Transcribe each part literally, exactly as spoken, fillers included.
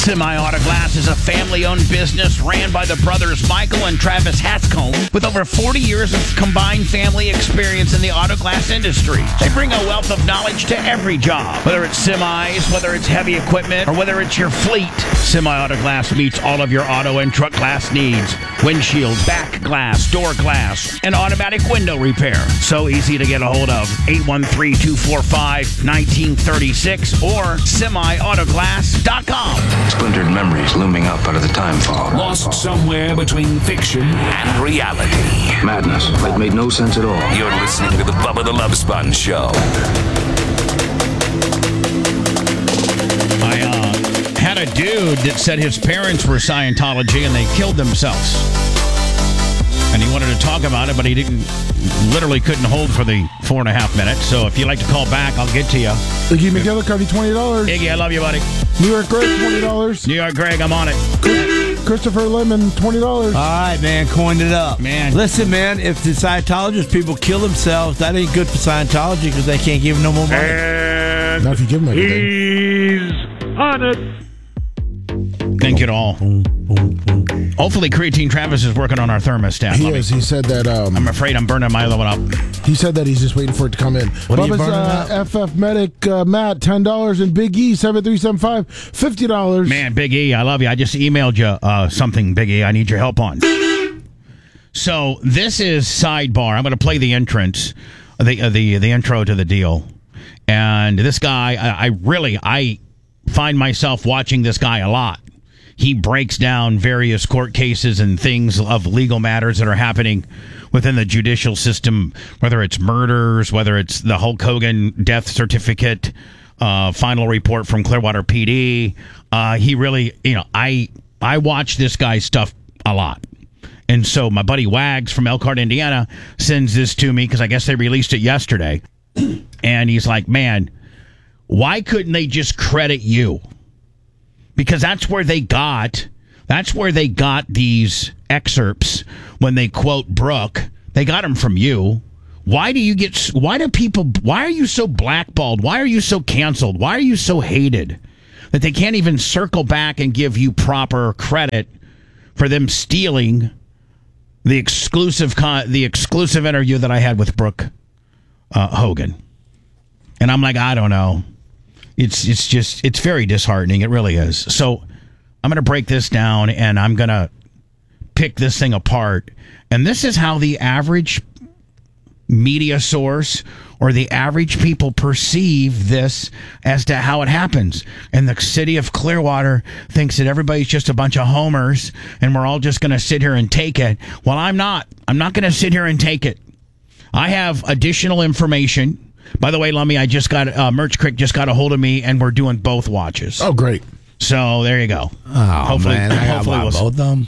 Semi Auto Glass is a family-owned business ran by the brothers Michael and Travis Hatscomb with over forty years of combined family experience in the auto glass industry. They bring a wealth of knowledge to every job, whether it's semis, whether it's heavy equipment, or whether it's your fleet. Semi Auto Glass meets all of your auto and truck glass needs. Windshields, back glass, door glass, and automatic window repair. So easy to get a hold of. eight one three, two four five, one nine three six or semi auto glass dot com. Splintered memories looming up out of the time fog. Lost somewhere between fiction and reality. Madness. It made no sense at all. You're listening to the Bubba the Love Sponge Show. I uh, had a dude that said his parents were Scientology and they killed themselves. And he wanted to talk about it, but he didn't, literally couldn't hold for the four and a half minutes. So if you'd like to call back, I'll get to you. Iggy McGillicuddy, twenty dollars. Iggy, I love you, buddy. New York Greg, twenty dollars. New York Greg, I'm on it. Christopher Lemon, twenty dollars. All right, man, coined it up. Man. Listen, man, if the Scientologist people kill themselves, that ain't good for Scientology because they can't give them no more money. And Not if you give them everything. he's on it. Thank you to all. Hopefully, Creatine Travis is working on our thermostat. He Let me- is. He said that. Um, I'm afraid I'm burning my other one up. he said that he's just waiting for it to come in. What are you Bubba's burning uh, up? F F Medic uh, Matt, ten dollars, and Big E seven three seven five, fifty dollars. Man, Big E, I love you. I just emailed you uh, something, Big E, I need your help on. So this is sidebar. I'm going to play the entrance, the uh, the the intro to the deal. And this guy, I, I really, I find myself watching this guy a lot. He breaks down various court cases and things of legal matters that are happening within the judicial system, whether it's murders, whether it's the Hulk Hogan death certificate, uh, final report from Clearwater P D. Uh, he really, you know, I I watch this guy's stuff a lot. And so my buddy Wags from Elkhart, Indiana, sends this to me because I guess they released it yesterday. And he's like, man, why couldn't they just credit you? Because that's where they got, that's where they got these excerpts when they quote Brooke. They got them from you. Why do you get, why do people, why are you so blackballed? Why are you so canceled? Why are you so hated that they can't even circle back and give you proper credit for them stealing the exclusive, con, the exclusive interview that I had with Brooke uh, Hogan? And I'm like, I don't know. It's it's just, it's very disheartening. It really is. So I'm going to break this down and I'm going to pick this thing apart. And this is how the average media source or the average people perceive this as to how it happens. And the city of Clearwater thinks that everybody's just a bunch of homers and we're all just going to sit here and take it. Well, I'm not. I'm not going to sit here and take it. I have additional information. By the way, Lummy, I just got, uh, Merch Crick just got a hold of me, and we're doing both watches. Oh, great. So, there you go. Oh, hopefully, man, I hopefully got we'll, both of them.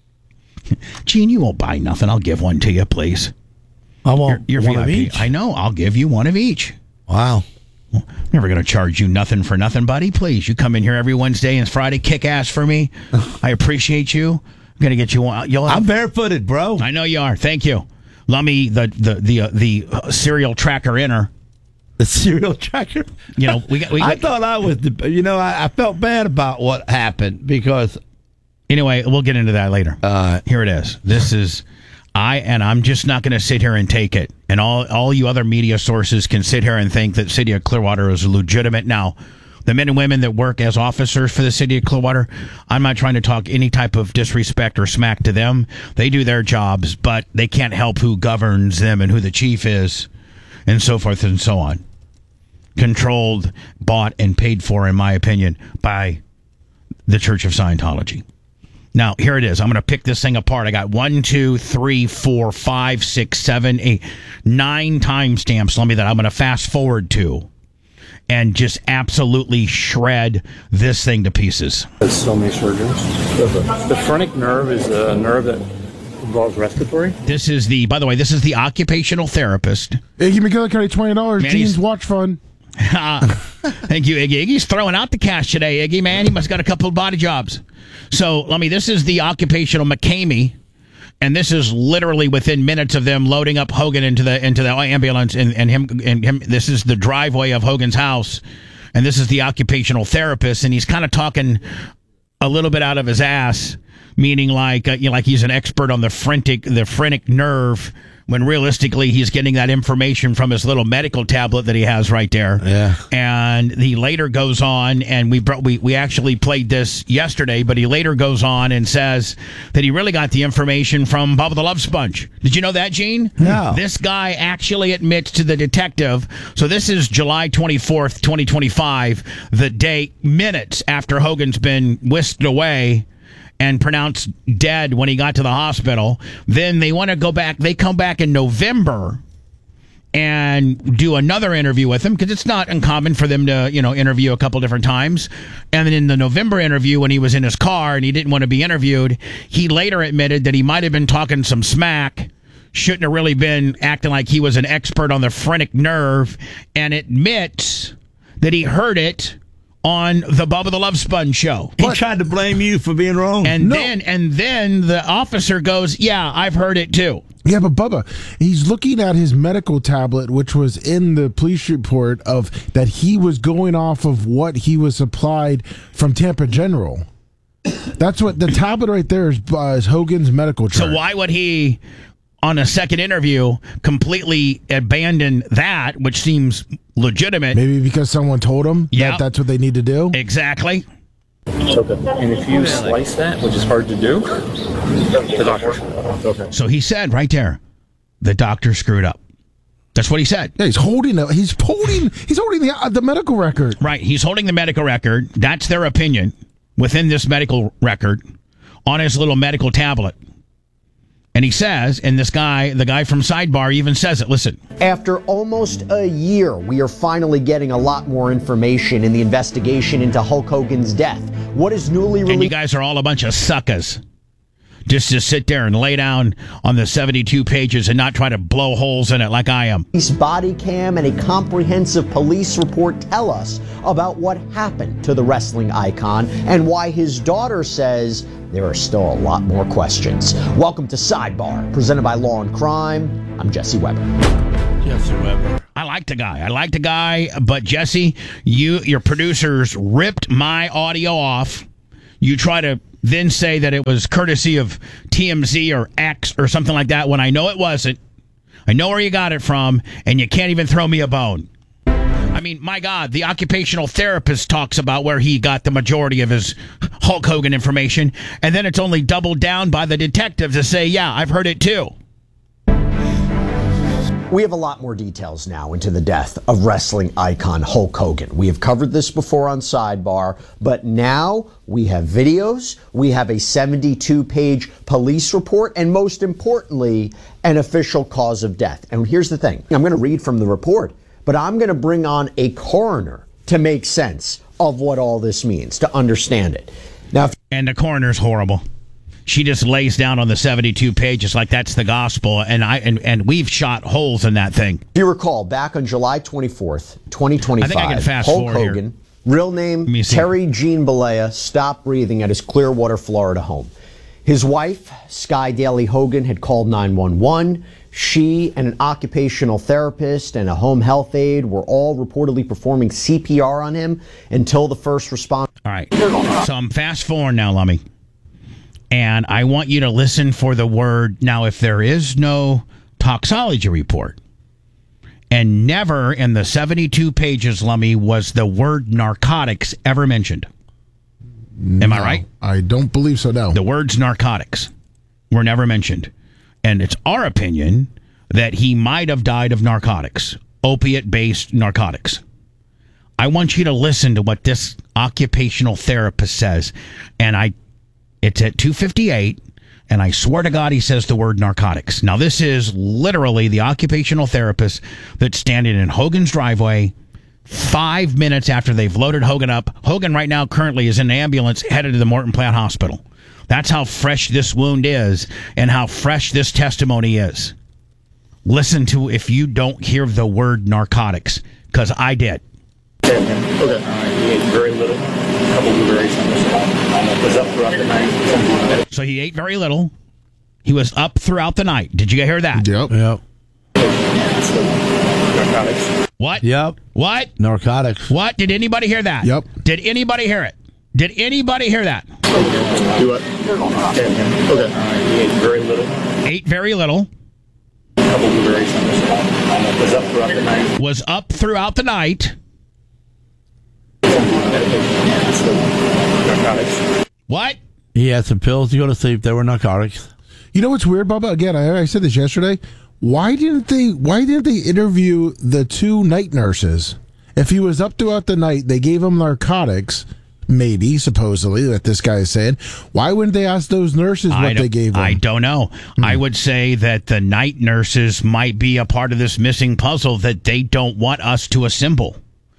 Gene, you won't buy nothing. I'll give one to you, please. I want You're, you're one of V I P. each. I know. I'll give you one of each. Wow. I'm never going to charge you nothing for nothing, buddy. Please, you come in here every Wednesday and Friday, kick ass for me. I appreciate you. I'm going to get you one. You'll have, I'm barefooted, bro. I know you are. Thank you. Lummy, the the the uh, the uh, serial tracker inner. The serial tracker. You know, we got. We got I thought I was the. You know, I, I felt bad about what happened because. Anyway, we'll get into that later. Uh, here it is. This is I, and I'm just not going to sit here and take it. And all all you other media sources can sit here and think that City of Clearwater is legitimate. Now, the men and women that work as officers for the City of Clearwater, I'm not trying to talk any type of disrespect or smack to them. They do their jobs, but they can't help who governs them and who the chief is, and so forth and so on. Controlled, bought, and paid for, in my opinion, by the Church of Scientology. Now, here it is. I'm going to pick this thing apart. I got one, two, three, four, five, six, seven, eight, nine timestamps. Let me that I'm going to fast forward to and just absolutely shred this thing to pieces. There's so many surgeons. The, the phrenic nerve is a nerve that involves respiratory. This is the, by the way, this is the occupational therapist. Iggy McGillicuddy, twenty dollars. Man, Gene's he's- Watch Fund. Thank you, Iggy. Iggy's throwing out the cash today, Iggy, man. He must have got a couple of body jobs. So, let me, this is the occupational McCamey, and this is literally within minutes of them loading up Hogan into the into the ambulance, and, and him and him. This is the driveway of Hogan's house, and this is the occupational therapist, and he's kind of talking a little bit out of his ass, meaning like uh, you know, like he's an expert on the phrenic the phrenic nerve, when realistically he's getting that information from his little medical tablet that he has right there. Yeah. And he later goes on, and we brought, we we actually played this yesterday, but he later goes on and says that he really got the information from Bubba the Love Sponge. Did you know that, Gene? No. This guy actually admits to the detective. So this is July twenty-fourth, twenty twenty-five, the day, minutes after Hogan's been whisked away and pronounced dead when he got to the hospital. Then they want to go back. They come back in November and do another interview with him, because it's not uncommon for them to, you know, interview a couple different times. And then in the November interview, when he was in his car and he didn't want to be interviewed, he later admitted that he might have been talking some smack, shouldn't have really been acting like he was an expert on the phrenic nerve, and admits that he heard it on the Bubba the Love Sponge show. He tried to blame you for being wrong. And No. then and then the officer goes, yeah, I've heard it too. Yeah, but Bubba, he's looking at his medical tablet, which was in the police report of that he was going off of what he was supplied from Tampa General. That's what the tablet right there is, uh, is Hogan's medical chart. So why would he, on a second interview, completely abandon that, which seems legitimate? Maybe because someone told him Yeah. that that's what they need to do. Exactly. Okay. And if you slice that, which is hard to do, the doctor. Okay. So he said right there, the doctor screwed up. That's what he said. Yeah, he's holding it. He's holding. He's holding the uh, the medical record. Right. He's holding the medical record. That's their opinion within this medical record on his little medical tablet. And he says, and this guy, the guy from Sidebar even says it, listen. After almost a year, we are finally getting a lot more information in the investigation into Hulk Hogan's death. What is newly And you released? guys are all a bunch of suckers. Just to sit there and lay down on the seventy-two pages and not try to blow holes in it like I am. Body cam and a comprehensive police report tell us about what happened to the wrestling icon and why his daughter says there are still a lot more questions. Welcome to Sidebar, presented by Law and Crime. I'm Jesse Weber. Jesse Weber. I like the guy. I like the guy, but Jesse, you, your producers ripped my audio off. You try to then say that it was courtesy of T M Z or X or something like that when I know it wasn't. I know where you got it from, and you can't even throw me a bone. I mean, my God, the occupational therapist talks about where he got the majority of his Hulk Hogan information, and then it's only doubled down by the detective to say, yeah, I've heard it too. We have a lot more details now into the death of wrestling icon Hulk Hogan. We have covered this before on Sidebar, but now we have videos, we have a seventy-two page police report, and most importantly, an official cause of death. And here's the thing. I'm going to read from the report, but I'm going to bring on a coroner to make sense of what all this means, to understand it. Now, if And the coroner's horrible. She just lays down on the seventy-two pages like that's the gospel, and I and, and we've shot holes in that thing. you recall, back on July twenty-fourth, twenty twenty-five, I think I can fast Hulk forward here. Hogan, real name me see. Terry Jean Balea, stopped breathing at his Clearwater, Florida home. His wife, Sky Daly Hogan, had called nine one one. She and an occupational therapist and a home health aide were all reportedly performing C P R on him until the first responder. All right. So I'm fast forward now, Lummy. And I want you to listen for the word. Now, if there is no toxology report, and never in the seventy-two pages, Lummy, was the word narcotics ever mentioned. Am I right? I don't believe so. No. The words narcotics were never mentioned. And it's our opinion that he might have died of narcotics, opiate-based narcotics. I want you to listen to what this occupational therapist says. And I, it's at two fifty-eight, and I swear to God he says the word narcotics. Now, this is literally the occupational therapist that's standing in Hogan's driveway five minutes after they've loaded Hogan up. Hogan right now currently is in an ambulance headed to the Morton Plant Hospital. That's how fresh this wound is and how fresh this testimony is. Listen to if you don't hear the word narcotics, because I did. Okay. He ate very little. A couple blueberries on this one. Was up throughout the night. So he ate very little. He was up throughout the night. Did you hear that? Yep. Yep. Narcotics. What? Yep. What? Narcotics. What? Did anybody hear that? Yep. Did anybody hear it? Did anybody hear that? Do what? Okay. He ate very little. Ate very little. A couple blueberries on this one. Was up throughout the night. Was up throughout the night. Narcotics. What? He had some pills to go to sleep. They were narcotics. You know what's weird, Bubba? Again, I, I said this yesterday. Why didn't they? Why didn't they interview the two night nurses? If he was up throughout the night, they gave him narcotics. Maybe, supposedly, that this guy is saying. Why wouldn't they ask those nurses what they gave him? I don't know. Hmm. I would say that the night nurses might be a part of this missing puzzle that they don't want us to assemble.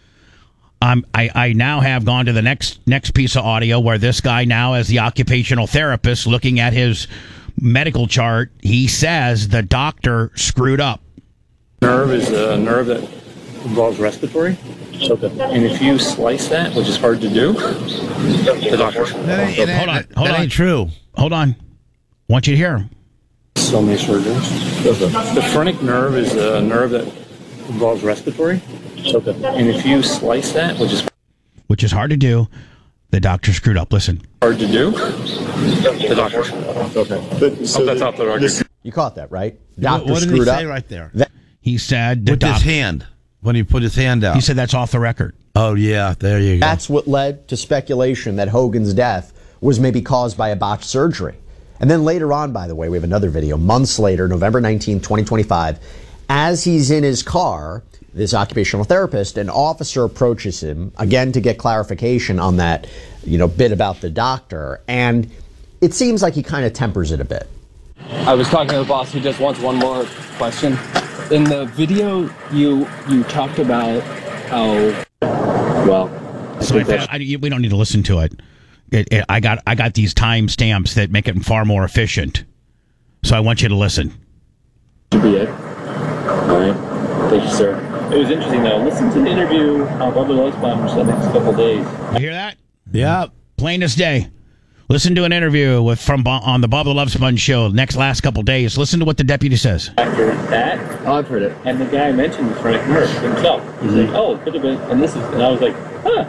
Um, I, I now have gone to the next next piece of audio where this guy now, as the occupational therapist, looking at his medical chart, he says the doctor screwed up. Nerve is a nerve that involves respiratory. Okay. And if you slice that, which is hard to do, the doctor. That ain't, it hold on, ain't, hold that on. ain't true. Hold on. Want you to hear. So many surgeons. The phrenic nerve is a nerve that involves respiratory. Okay. And if you slice that, which is which is hard to do, the doctor screwed up. Listen. Hard to do, the doctor. Okay. But, so that's off the record. You caught that, right? Doctor What, what did screwed he up. say right there? That- He said the With doc- his hand. When he put his hand out. He said that's off the record. Oh, yeah. There you go. That's what led to speculation that Hogan's death was maybe caused by a botched surgery. And then later on, by the way, we have another video. Months later, November nineteenth, twenty twenty-five, as he's in his car, this occupational therapist, an officer approaches him, again, to get clarification on that, you know, bit about the doctor. And it seems like he kind of tempers it a bit. I was talking to the boss. He just wants one more question. In the video, you you talked about how, well, So I found, I, we don't need to listen to it. It, it. I got I got these time stamps that make it far more efficient. So I want you to listen. Should be it. All right. Thank you, sir. It was interesting, though. Listen to the interview on Bubba Love's Bombers the next couple of days. You hear that? Yeah. Plain as day. Listen to an interview with from on the Bubba Love Sponge show next last couple days. Listen to what the deputy says. After that, oh, I've heard it. and the guy mentioned the phrenic nerve himself. He's Mm-hmm. like, oh, it could have been, and this is, and I was like, huh,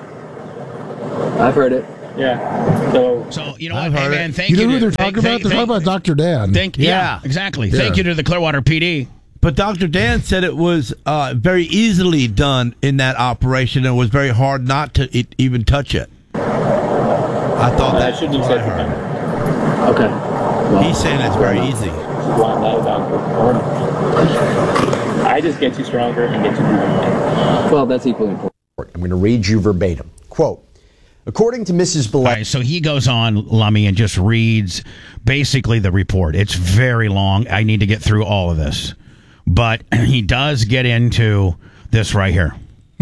I've heard it. yeah. So, So you know I've what, hey heard it. man, thank You you. know who to- they're thank- talking about? thank- They're talking thank- about Doctor Dan. Thank, yeah, Yeah. exactly. Yeah. Thank you to the Clearwater P D. But Doctor Dan said it was uh, very easily done in that operation and it was very hard not to it, even touch it. I thought I that. shouldn't have I said heard. that. Okay. Well, He's saying it's very easy. well, not about the I just get you stronger and get you moving. Well, that's equally important. I'm going to read you verbatim. Quote, according to Missus All Belay, right, so he goes on, Lummy, and just reads basically the report. It's very long. I need to get through all of this. But he does get into this right here.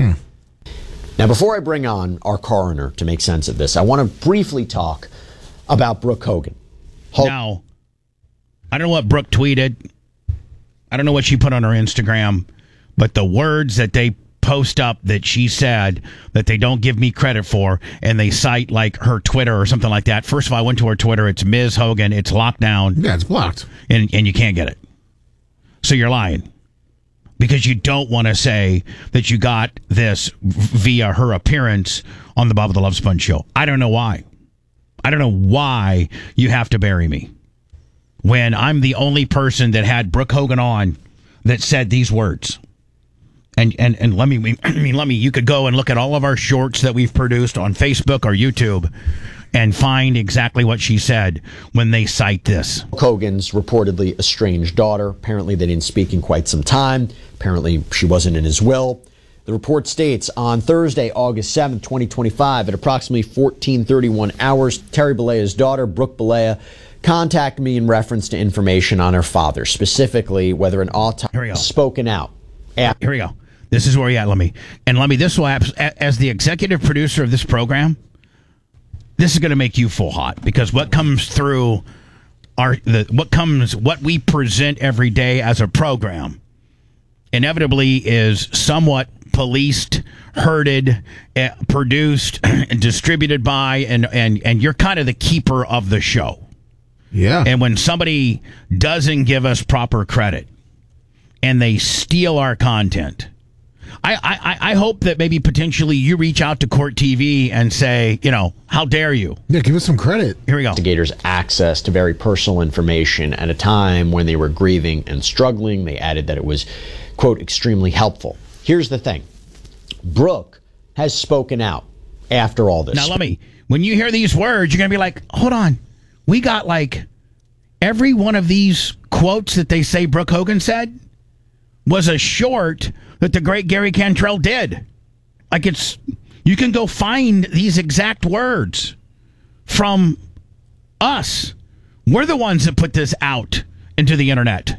Now, before I bring on our coroner to make sense of this, I want to briefly talk about Brooke Hogan. Ho- Now, I don't know what Brooke tweeted. I don't know what she put on her Instagram. But the words that they post up that she said that they don't give me credit for, and they cite like her Twitter or something like that. First of all, I went to her Twitter. It's Miz Hogan. It's locked down. Yeah, it's blocked. And, and you can't get it. So you're lying. Because you don't want to say that you got this via her appearance on the Bubba the Love Sponge show. I don't know why. I don't know why you have to bury me when I'm the only person that had Brooke Hogan on that said these words. And and and let me I mean let me you could go and look at all of our shorts that we've produced on Facebook or YouTube and find exactly what she said when they cite this. Hogan's reportedly estranged daughter. Apparently, they didn't speak in quite some time. Apparently, she wasn't in his will. The report states on Thursday, August seventh, twenty twenty-five, at approximately fourteen thirty-one hours, Terry Bollea's daughter, Brooke Bollea, contacted me in reference to information on her father, specifically whether an autopsy Here we go. was spoken out. After Here we go. This is where you're at, let me. And let me, this will, as as the executive producer of this program, this is going to make you full hot because what comes through our, the, what comes, what we present every day as a program inevitably is somewhat policed, herded, uh, produced, and distributed by, and, and, and you're kind of the keeper of the show. Yeah. And when somebody doesn't give us proper credit and they steal our content, I, I, I hope that maybe potentially you reach out to Court T V and say, you know, how dare you? Yeah, give us some credit. Here we go. Investigators access to very personal information at a time when they were grieving and struggling. They added that it was, quote, extremely helpful. Here's the thing. Brooke has spoken out after all this. Now, let me, when you hear these words, you're going to be like, hold on. We got like every one of these quotes that they say Brooke Hogan said was a short that the great Gary Cantrell did. Like it's, you can go find these exact words from us. We're the ones that put this out into the internet.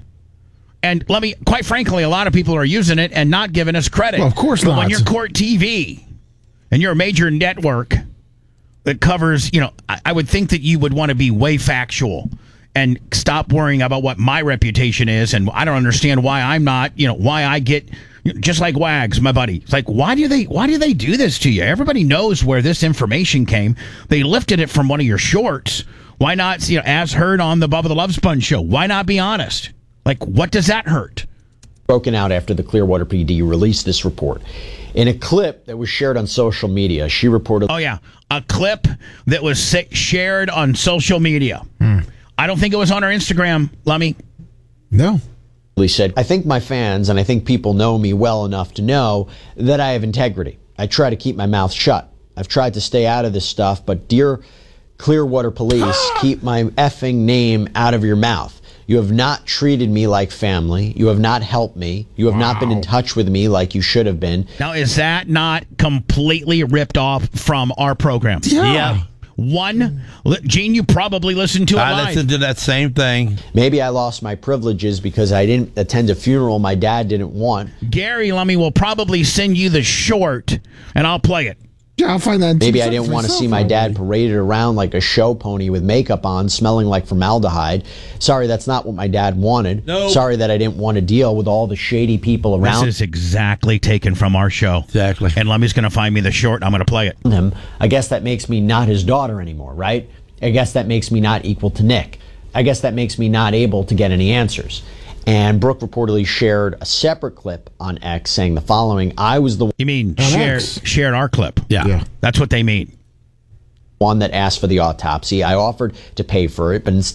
And let me, quite frankly, a lot of people are using it and not giving us credit. Well, of course but not. When you're Court T V and you're a major network that covers, you know, I, I would think that you would want to be way factual and stop worrying about what my reputation is. And I don't understand why I'm not, you know, why I get, just like Wags, my buddy. It's like, why do they, why do they do this to you? Everybody knows where this information came. They lifted it from one of your shorts. Why not, you know, as heard on the Bubba the Love Sponge show? Why not be honest? Like, what does that hurt? Broken out after the Clearwater P D released this report. In a clip that was shared on social media, she reported... Oh, yeah. A clip that was sa- shared on social media. Hmm. I don't think it was on her Instagram, Lummy. No. He said, I think my fans and I think people know me well enough to know that I have integrity. I try to keep my mouth shut. I've tried to stay out of this stuff, but dear Clearwater Police, keep my effing name out of your mouth. You have not treated me like family. You have not helped me. You have wow. not been in touch with me like you should have been. Now, is that not completely ripped off from our program? Yeah. yeah. One, Gene, you probably listened to it I live. listened to that same thing. Maybe I lost my privileges because I didn't attend a funeral my dad didn't want. Gary Lummy will probably send you the short, and I'll play it. Yeah, I'll find that. Maybe I didn't want to see my dad paraded around like a show pony with makeup on, smelling like formaldehyde. Sorry, that's not what my dad wanted. No. Sorry that I didn't want to deal with all the shady people around This is exactly taken from our show. Exactly. And Lummy's going to find me the short, and I'm going to play it. him. I guess that makes me not his daughter anymore, right? I guess that makes me not equal to Nick. I guess that makes me not able to get any answers. And Brooke reportedly shared a separate clip on X saying the following: I was the You mean On shared, X. shared our clip? Yeah. Yeah. That's what they mean. one that asked for the autopsy. I offered to pay for it, but instead